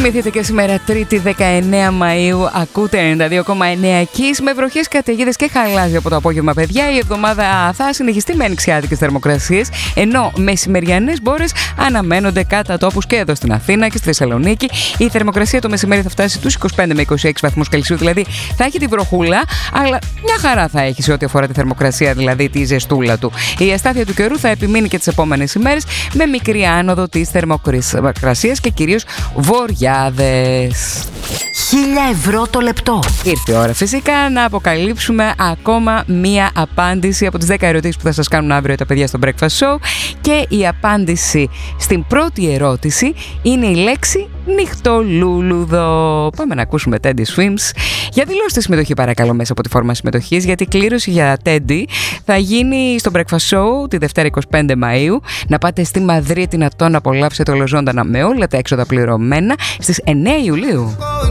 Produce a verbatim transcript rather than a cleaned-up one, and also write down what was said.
Θυμηθείτε και σήμερα Τρίτη δεκαεννέα Μαΐου ακούτε ενενήντα δύο κόμμα εννέα Kiss με βροχές, καταιγίδες και χαλάζει από το απόγευμα, παιδιά. Η εβδομάδα θα συνεχιστεί με ανοιξιάτικες θερμοκρασίες, ενώ μεσημεριανές μπόρες αναμένονται κατά τόπους και εδώ στην Αθήνα και στη Θεσσαλονίκη. Η θερμοκρασία το μεσημέρι θα φτάσει στους είκοσι πέντε με είκοσι έξι βαθμούς Κελσίου, δηλαδή θα έχει την βροχούλα, αλλά μια χαρά θα έχει σε ό,τι αφορά τη θερμοκρασία, δηλαδή τη ζεστούλα του. Η αστάθεια του καιρού θα επιμείνει και τις επόμενες ημέρες με μικρή άνοδο της θερμοκρασίας και κυρίως βοριάδες. Χίλια ευρώ το λεπτό. Ήρθε η ώρα φυσικά να αποκαλύψουμε ακόμα μία απάντηση από τις δέκα ερωτήσεις που θα σας κάνουν αύριο τα παιδιά στο Breakfast Show. Και η απάντηση στην πρώτη ερώτηση είναι η λέξη νυχτολούλουδο. Πάμε να ακούσουμε Teddy Swims. Για δηλώστε συμμετοχή παρακαλώ μέσα από τη φόρμα συμμετοχής, γιατί η κλήρωση για Teddy θα γίνει στο Breakfast Show τη Δευτέρα εικοστή πέμπτη Μαΐου. Να πάτε στη Μαδρίτη να τον απολαύσετε ολοζώντανα με όλα τα έξοδα πληρωμένα στις εννέα Ιουλίου.